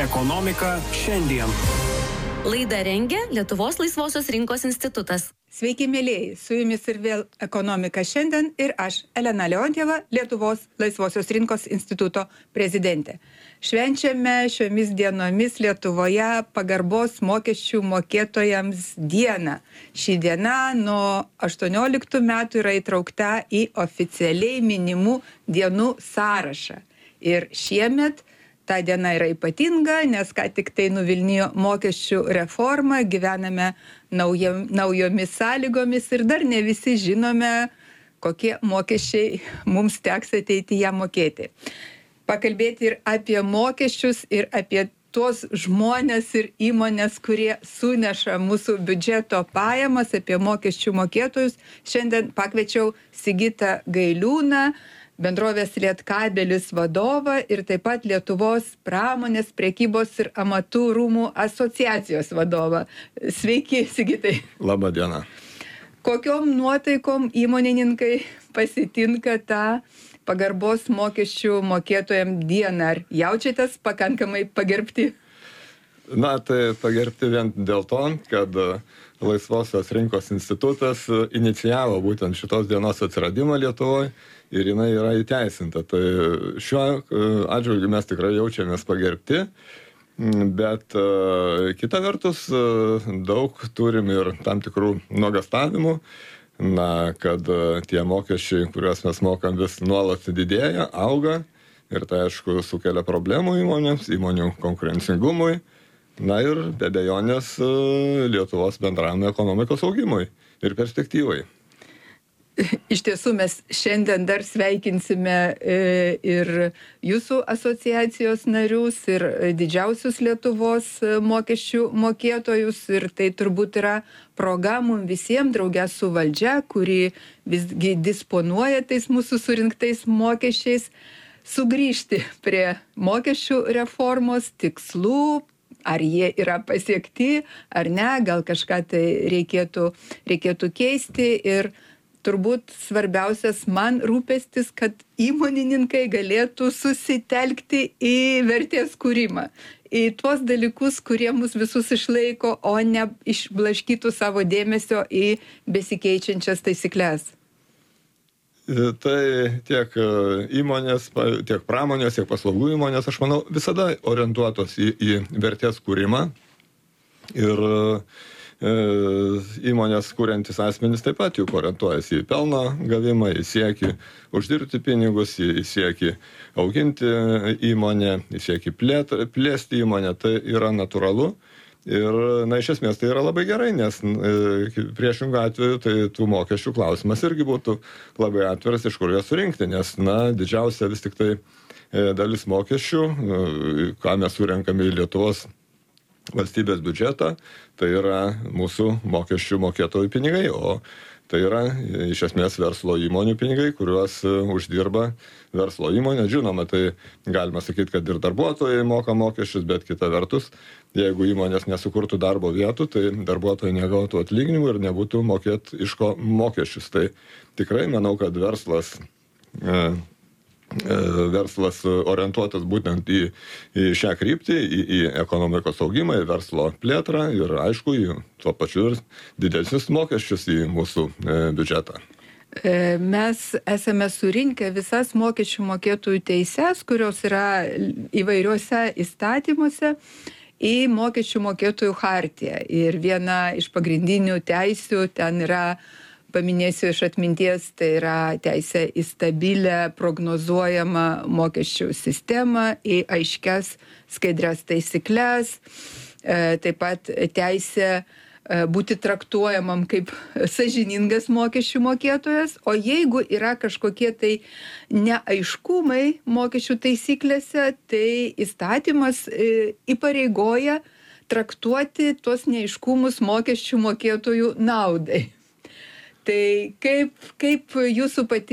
Ekonomika šiandien. Laidą rengia Lietuvos laisvosios rinkos institutas. Sveiki, mėlėjai, su jumis ir vėl Ekonomika šiandien ir aš, Elena Leontjeva, Lietuvos laisvosios rinkos instituto prezidentė. Švenčiame šiomis dienomis Lietuvoje pagarbos mokesčių mokėtojams dieną. Ši diena nuo 18 metų yra įtraukta į oficialiai minimų dienų sąrašą. Ir šiemet ta diena yra ypatinga, nes ką tik tai nuvilnijo mokesčių reforma, gyvename naujomis sąlygomis ir dar ne visi žinome, kokie mokesčiai mums teks ateityje mokėti. Pakalbėti ir apie mokesčius, ir apie tuos žmonės ir įmonės, kurie suneša mūsų biudžeto pajamas, apie mokesčių mokėtojus. Šiandien pakviečiau Sigitą Gailiūną, bendrovės Lietkabelis vadovą ir taip pat Lietuvos pramonės, prekybos ir amatų rūmų asociacijos vadovą. Sveiki, Sigitai. Labą dieną. Kokiom nuotaikom įmonininkai pasitinka tą pagarbos mokesčių mokėtojam dieną? Ar jaučiatės pakankamai pagerbti? Na, tai pagerbti vien dėl to, kad Laisvosios rinkos institutas inicijavo būtent šitos dienos atsiradimą Lietuvoje ir jinai yra įteisinta. Tai šiuo atžvilgiu mes tikrai jaučiamės pagerbti, bet kita vertus daug turim ir tam tikrų nuogąstavimų, kad tie mokesčiai, kuriuos mes mokam, vis nuolat didėja, auga ir tai aišku sukelia problemų įmonėms, įmonių konkurencingumui. Na ir be abejonės Lietuvos bendram ekonomikos augimui ir perspektyvai. Iš tiesų mes šiandien dar sveikinsime ir jūsų asociacijos narius, ir didžiausius Lietuvos mokesčių mokėtojus. Ir tai turbūt yra proga mums visiems drauge su valdžia, kuri visgi disponuoja tais mūsų surinktais mokesčiais, sugrįžti prie mokesčių reformos tikslų. Ar jie yra pasiekti, ar ne, gal kažką tai reikėtų keisti. Ir turbūt svarbiausias man rūpestis, kad įmonininkai galėtų susitelkti į vertės kūrimą, į tuos dalykus, kurie mus visus išlaiko, o ne išblaškytų savo dėmesio į besikeičiančias taisyklės. Tai tiek įmonės, tiek pramonės, tiek paslaugų įmonės, aš manau, visada orientuotos į vertės kūrimą. Ir įmonės kuriantis asmenys taip pat juk orientuojasi į pelno gavimą, į siekį uždirbti pinigus, į siekį auginti įmonę, į siekį plėsti įmonę. Tai yra natūralu. Ir, iš esmės tai yra labai gerai, nes priešingų atveju tai tų mokesčių klausimas irgi būtų labai atviras, iš kur jas surinkti, nes, didžiausia vis tik tai dalis mokesčių, ką mes surenkame į Lietuvos valstybės biudžetą, tai yra mūsų mokesčių mokėtojų pinigai, o tai yra iš esmės verslo įmonių pinigai, kuriuos uždirba verslo įmonė. Žinoma, tai galima sakyti, kad ir darbuotojai moka mokesčius, bet kita vertus, jeigu įmonės nesukurtų darbo vietų, tai darbuotojai negautų atlyginimų ir nebūtų mokėti iš ko mokesčius. Tai tikrai manau, kad verslas orientuotas būtent į šią kryptį, į ekonomikos augimą, į verslo plėtrą ir aišku, į tuo pačiu ir didesnius mokesčius į mūsų biudžetą. Mes esame surinkę visas mokesčių mokėtojų teises, kurios yra įvairiuose įstatymuose, į mokesčių mokėtojų chartiją. Ir viena iš pagrindinių teisių ten yra, paminėsiu iš atminties, tai yra teisė į stabilę, prognozuojamą mokesčių sistemą, į aiškias, skaidrias taisyklės, taip pat teisė būti traktuojamam kaip sąžiningas mokesčių mokėtojas, o jeigu yra kažkokie tai neaiškumai mokesčių taisyklėse, tai įstatymas įpareigoja traktuoti tuos neaiškumus mokesčių mokėtojų naudai. Tai kaip jūsų